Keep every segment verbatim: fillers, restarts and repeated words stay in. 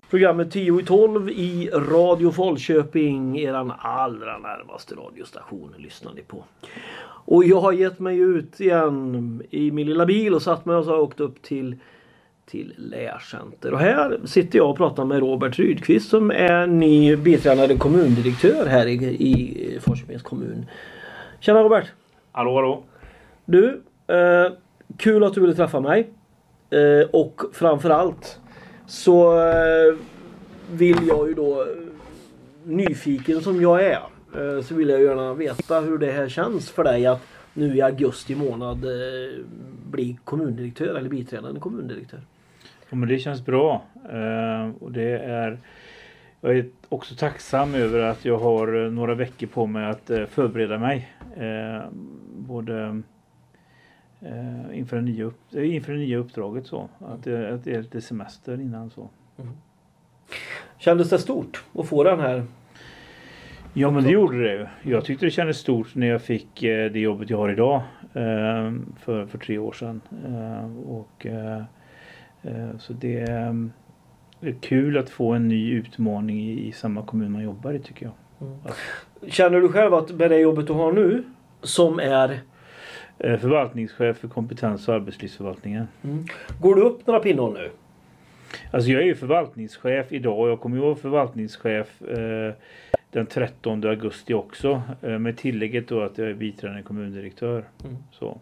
Programmet tio i tolv i Radio Falköping, eran allra närmaste radiostation, lyssnar ni på. Och jag har gett mig ut igen i min lilla bil och satt mig och så har jag åkt upp till, till Lärcenter. Och här sitter jag och pratar med Robert Rydqvist som är ny biträdande kommundirektör här i, i Falköpings kommun. Tjena Robert! Hallå, hallå! Du, eh, kul att du ville träffa mig. Eh, och framförallt så eh, vill jag ju då, nyfiken som jag är, eh, så vill jag gärna veta hur det här känns för dig att nu i augusti månad eh, bli kommundirektör eller biträdande kommundirektör. Ja, men det känns bra. Eh, och det är, jag är också tacksam över att jag har några veckor på mig att eh, förbereda mig. Eh, både eh, inför, det nya upp, inför det nya uppdraget så. Att det, att det är lite semester innan så. Mm. Kändes det stort att få den här? Ja, men det gjorde det ju. Jag tyckte det kändes stort när jag fick eh, det jobbet jag har idag eh, för, för tre år sedan. Eh, och eh, eh, så det är, det är kul att få en ny utmaning i, i samma kommun man jobbar i, tycker jag. Mm. Känner du själv att med det jobbet du har nu som är eh, förvaltningschef för kompetens- och arbetslivsförvaltningen. Mm. Går du upp några pinnor nu? Alltså jag är ju förvaltningschef idag och jag kommer ju vara förvaltningschef eh, den trettonde augusti också. Eh, med tillägget då att jag är biträdande kommundirektör. Mm. Så.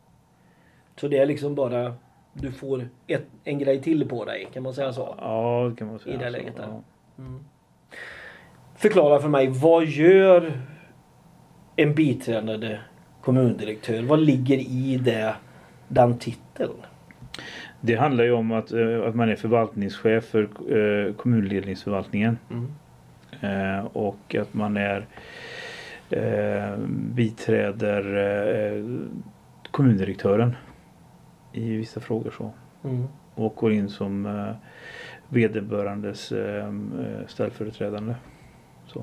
Så det är liksom bara, du får ett, en grej till på dig, kan man säga så? Ja, det kan man säga. I det så, läget där. Ja. Mm. Förklara för mig, vad gör en biträdande kommundirektör? Vad ligger i det, den titeln? Det handlar ju om att, att man är förvaltningschef för eh, kommunledningsförvaltningen. Mm. Eh, och att man är eh, biträder eh, kommundirektören i vissa frågor så. Mm. Och går in som eh, vederbörandes eh, ställföreträdande. Så.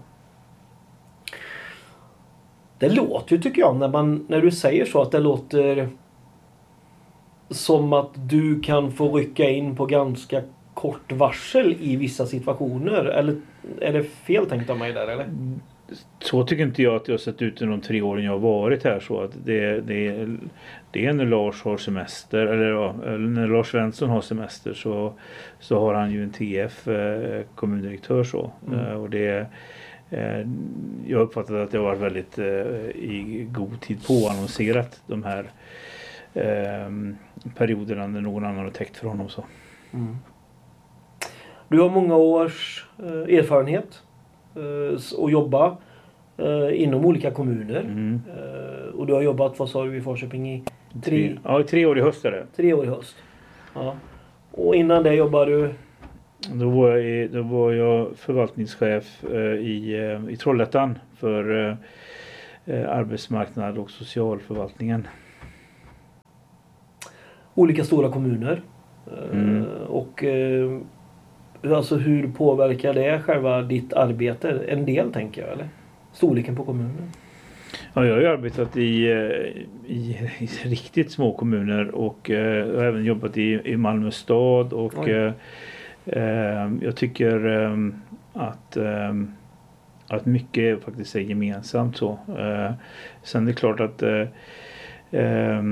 Det låter ju, tycker jag, när, man, när du säger så, att det låter som att du kan få rycka in på ganska kort varsel i vissa situationer. Eller är det fel tänkt av mig där, eller? Så tycker inte jag att jag har sett ut i de tre åren jag har varit här. Så att det, det, det är när Lars har semester, eller, ja, eller när Lars Svensson har semester så, så har han ju en T F eh, kommundirektör så. Mm. Eh, och det eh, jag har uppfattat att det har varit väldigt eh, i god tid på annonserat de här eh, perioderna när någon annan har täckt för honom så. Mm. Du har många års eh, erfarenhet eh, att jobba eh, inom olika kommuner. Mm. Eh, och du har jobbat, vad sa du, i Falköping i tre, tre, ja, tre år i höst är det. Tre år i höst. Ja. Och innan det jobbade du? Då var jag, i, då var jag förvaltningschef eh, i, eh, i Trollhättan för eh, arbetsmarknad och socialförvaltningen. Olika stora kommuner. Mm. Eh, och eh, alltså hur påverkar det själva ditt arbete? En del, tänker jag, eller? Storleken på kommunen? Ja, jag har ju arbetat i, i, i riktigt små kommuner och eh, jag har även jobbat i, i Malmö stad och eh, eh, jag tycker eh, att, eh, att mycket faktiskt är gemensamt så. Eh, sen är det klart att eh, eh,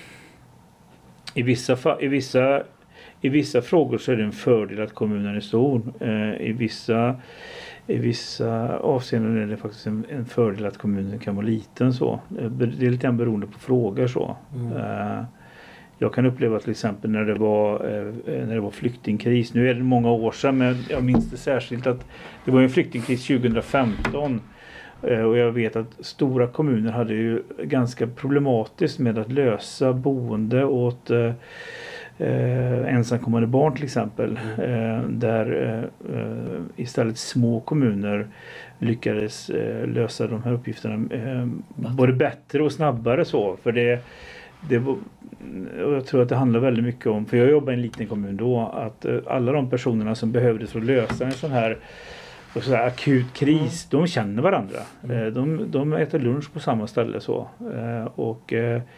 i vissa, i vissa I vissa frågor så är det en fördel att kommunen är stor. Eh, i, vissa, I vissa avseenden är det faktiskt en, en fördel att kommunen kan vara liten. Så. Det är lite grann beroende på frågor. Så. Mm. Eh, jag kan uppleva till exempel när det, var, eh, när det var flyktingkris. Nu är det många år sedan, men jag minns det särskilt att det var en flyktingkris tjugohundrafemton. Eh, och jag vet att stora kommuner hade ju ganska problematiskt med att lösa boende åt eh, Eh, ensamkommande barn till exempel. Mm. Eh, där eh, istället små kommuner lyckades eh, lösa de här uppgifterna eh, både bättre och snabbare så. För det, det var, och jag tror att det handlar väldigt mycket om, för jag jobbar i en liten kommun då, att eh, alla de personerna som behövdes för att lösa en sån här, och så här akut kris, mm. de känner varandra. Mm. Eh, de, de äter lunch på samma ställe så. Eh, och eh,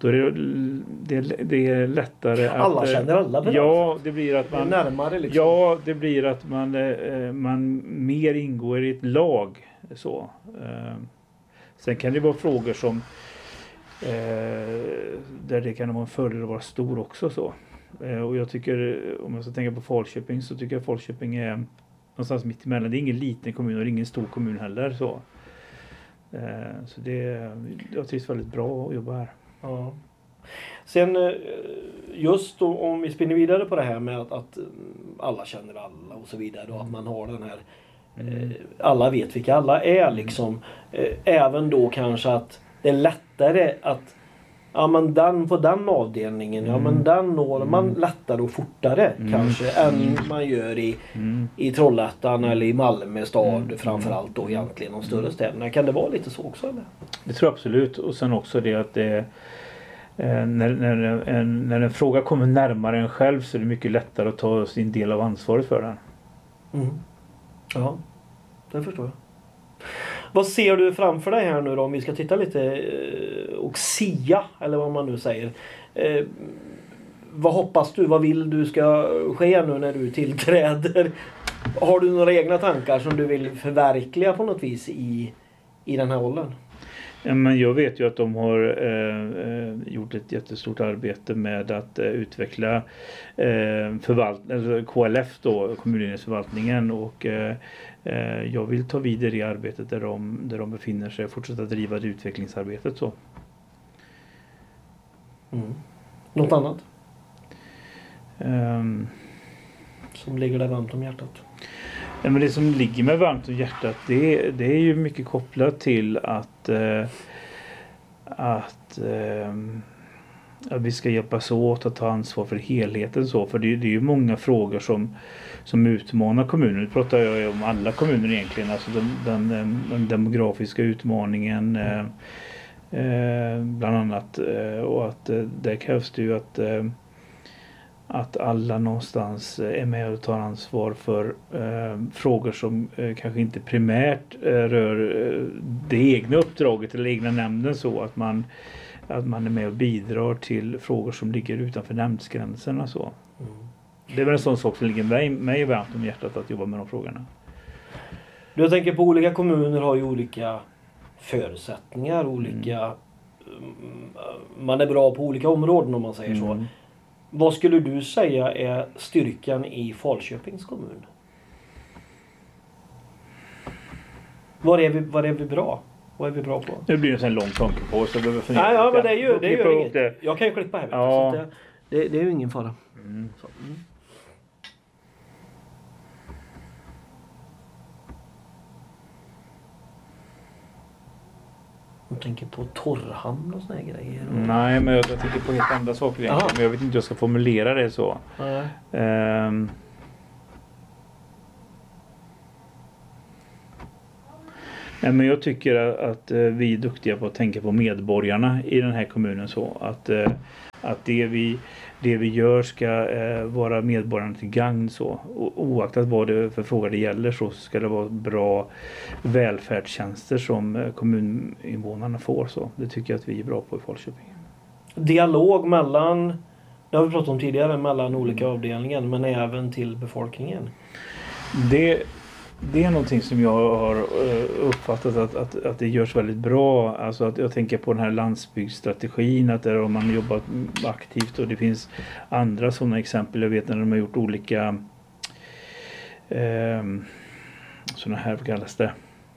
då är det, det, det är lättare att... Alla känner alla på Ja, det blir att man... Det är närmare liksom. Ja, det blir att man, eh, man mer ingår i ett lag. Så. Eh, sen kan det vara frågor som eh, där det kan vara en fördel att vara stor också. Så. Eh, och jag tycker, om jag ska tänka på Falköping, så tycker jag Falköping är någonstans mitt emellan. Det är ingen liten kommun och ingen stor kommun heller. Så, eh, så det, jag trivs väldigt bra att jobba här. Ja. Sen just då, om vi spinner vidare på det här med att, att alla känner alla och så vidare. Då, att man har den här Mm. eh, alla vet vilka alla är liksom. Eh, även då kanske att det är lättare att ja men den på den avdelningen, Mm. ja men den når Mm. man lättare och fortare Mm. kanske än man gör i, Mm. i Trollhättan eller i Malmö stad Mm. framförallt då egentligen de större städerna. Kan det vara lite så också eller? Det tror jag absolut. Och sen också det att det Eh, när, när, en, när en fråga kommer närmare en själv, så är det mycket lättare att ta sin del av ansvaret för den. Mm. Ja, det förstår jag. Vad ser du framför dig här nu då, om vi ska titta lite eh, och sia, eller vad man nu säger. Eh, vad hoppas du, vad vill du ska ske nu när du tillträder? Har du några egna tankar som du vill förverkliga på något vis i, i den här rollen? Men jag vet ju att de har eh, gjort ett jättestort arbete med att eh, utveckla eh, förvalt- eller K L F då, kommunledningsförvaltningen, och eh, jag vill ta vidare i arbetet där de, där de befinner sig och fortsätta driva det utvecklingsarbetet så. Mm. Något annat? Um, som ligger där varmt om hjärtat? Ja, men det som ligger med varmt om hjärtat, det, det är ju mycket kopplat till att, eh, att, eh, att vi ska hjälpas åt att ta ansvar för helheten. Så. För det, det är ju många frågor som, som utmanar kommuner. Nu pratar jag om alla kommuner egentligen. Alltså den, den, den demografiska utmaningen eh, eh, bland annat. Eh, och att eh, där krävs det ju att eh, att alla någonstans är med och tar ansvar för eh, frågor som eh, kanske inte primärt eh, rör eh, det egna uppdraget eller egna nämnden, så att man, att man är med och bidrar till frågor som ligger utanför nämndsgränserna. Så. Mm. Det är väl en sån sak som ligger mig, mig varmt om hjärtat, att jobba med de frågorna. Du tänker på olika kommuner har ju olika förutsättningar, olika mm. man är bra på olika områden om man säger mm. så. Vad skulle du säga är styrkan i Falköpings kommun? Var är vi, var är vi bra? Vad är vi bra på? Nu blir det en sån lång tanke på så behöver fundera. Nej, ja, men det är ju, det är ju inget. Det. Jag kan ju klippa här. Ja. Så det, det, det är ju ingen fara. Mm. Så, mm. Jag tänker på torrhamn och såna här grejer. Och... Nej, men jag, jag tänker på helt andra saker egentligen. Men jag vet inte hur jag ska formulera det så. Nej. Um... Nej, men jag tycker att, att vi är duktiga på att tänka på medborgarna i den här kommunen så. Att, att det, vi, det vi gör ska vara medborgarna till gagn så. O, oaktat vad det för frågor det gäller så ska det vara bra välfärdstjänster som kommuninvånarna får så. Det tycker jag att vi är bra på i Falköping. Dialog mellan, det har vi pratat om tidigare, mellan olika avdelningar men även till befolkningen. Det Det är någonting som jag har uppfattat att, att, att det görs väldigt bra. Alltså att jag tänker på den här landsbygdsstrategin, att där har man jobbat aktivt och det finns andra sådana exempel. Jag vet när de har gjort olika eh, sådana här, vad kallas det?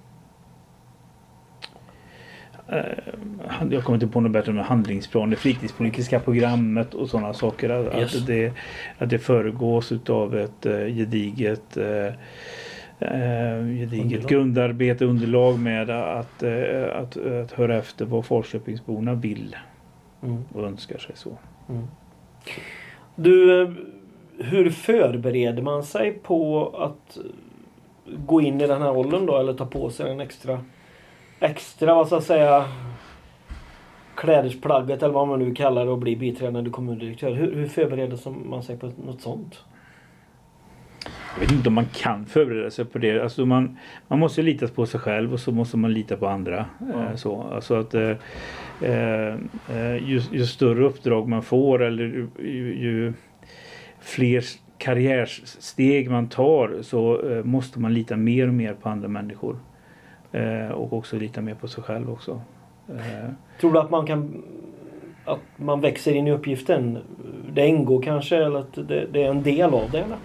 Eh, jag kommer inte på något bättre med handlingsplan, det fritidspolitiska programmet och sådana saker. Att, yes. att, det, att det föregås utav ett eh, gediget eh, Uh, gediget grundarbete, underlag med att, uh, att, uh, att höra efter vad Falköpingsborna vill mm. och önskar sig så. Mm. Du, hur förbereder man sig på att gå in i den här rollen då, eller ta på sig en extra extra, vad ska jag säga, klädesplagget eller vad man nu kallar det och bli biträdande kommundirektör? Hur, hur förbereder man sig på något sånt? Jag vet inte om man kan förbereda sig på det. Alltså man, man måste lita på sig själv och så måste man lita på andra. Mm. Så, alltså att, eh, ju, ju större uppdrag man får eller ju, ju fler karriärsteg man tar så eh, måste man lita mer och mer på andra människor. Eh, och också lita mer på sig själv också. Eh. Tror du att man kan att man växer in i uppgiften? Det ingår kanske eller att det, det är en del av det eller?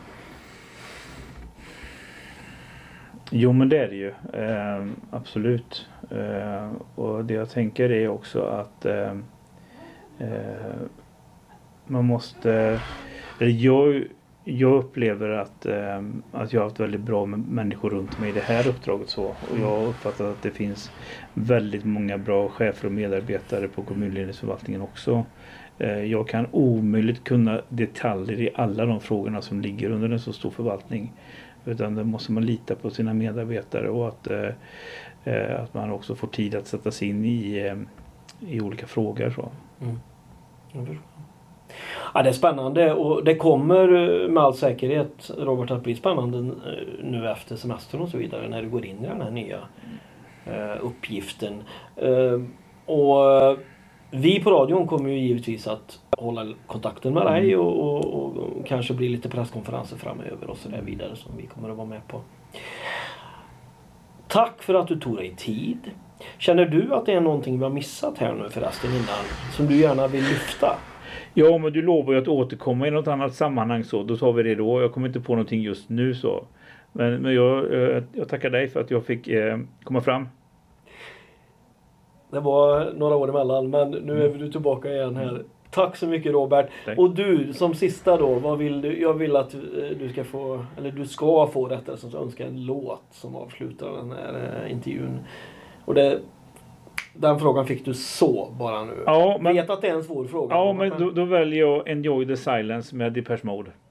Jo men det är det ju. Eh, absolut. Eh, och det jag tänker är också att eh, eh, man måste eller jag Jag upplever att, eh, att jag har haft väldigt bra människor runt mig i det här uppdraget så. Och jag har uppfattat att det finns väldigt många bra chefer och medarbetare på kommunledningsförvaltningen också. Eh, jag kan omöjligt kunna detaljer i alla de frågorna som ligger under en så stor förvaltning. Utan då måste man lita på sina medarbetare och att, eh, att man också får tid att sätta sig in i, eh, i olika frågor. Så. Mm. Ja, det är spännande och det kommer med all säkerhet, Robert, att bli spännande nu efter semestern och så vidare när du går in i den här nya eh, uppgiften. Eh, och vi på radion kommer ju givetvis att hålla kontakten med dig och, och, och kanske bli lite presskonferenser framöver och så där vidare som vi kommer att vara med på. Tack för att du tog dig tid. Känner du att det är någonting vi har missat här nu förresten innan som du gärna vill lyfta? Ja, men du lovar ju att återkomma i något annat sammanhang så. Då tar vi det då. Jag kommer inte på någonting just nu så. Men, men jag, jag tackar dig för att jag fick eh, komma fram. Det var några år emellan men nu är du tillbaka igen här. Tack så mycket Robert. Tack. Och du som sista då, vad vill du? Jag vill att du ska få, eller du ska få rättare som önskar en låt som avslutar den här intervjun. Och det Den frågan fick du så bara nu. Ja, men, jag vet att det är en svår fråga. Ja, men då, då väljer jag Enjoy the Silence med Depeche Mode.